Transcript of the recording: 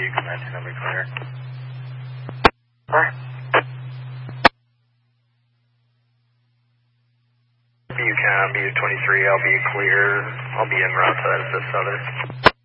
you can mention them clear. Alright. BU 23, I'll be clear. I'll be en route to that Southern.